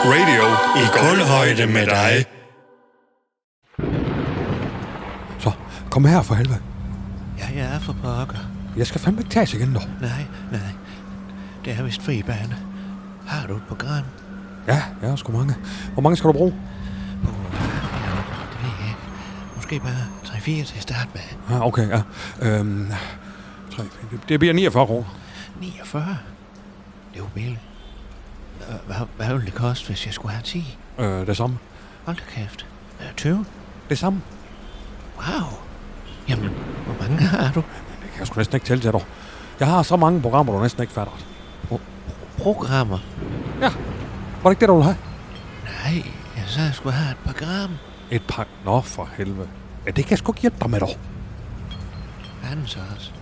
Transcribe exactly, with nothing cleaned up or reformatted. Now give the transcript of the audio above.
Radio i kulhøjde med dig. Så, kom her for helvede. Ja, jeg er for pokker. Jeg skal fandme ikke tages igen, dog. Nej, nej. Det er vist fri bane. Har du et program? Ja, jeg har sgu mange. Hvor mange skal du bruge? Oh, ja, det ved jeg ikke. Måske bare tre fire til at starte med. Ja, okay, ja. Øhm, tre, det bliver niogfyrre kroner. niogfyrre? Det er jo billigt. Hvad, hvad ville det koste, hvis jeg skulle have ti? Øh, det samme. Hold da kæft. tyve? Det samme. Wow. Jamen, hvor mange har du? Det kan jeg sgu næsten ikke tælle til dig. Jeg har så mange programmer, du næsten ikke fatter. Pro- programmer? Ja. Var det ikke det, du ville have? Nej, jeg sagde, jeg skulle have et program. Et par... Nå, for helvede. Ja, det kan jeg sgu ikke hjælpe dig med, dog. Hvad er den så også?